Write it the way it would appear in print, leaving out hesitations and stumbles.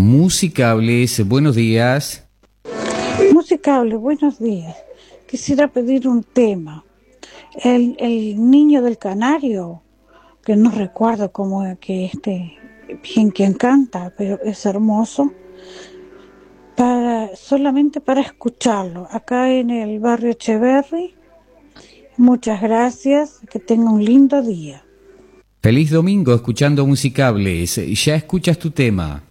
Musicables, buenos días. Musicable, buenos días. Quisiera pedir un tema. El niño del canario, que no recuerdo cómo es que bien quien canta, pero es hermoso. Solamente para escucharlo, acá en el barrio Echeverry. Muchas gracias, que tenga un lindo día. Feliz domingo escuchando Musicables. Ya escuchas tu tema.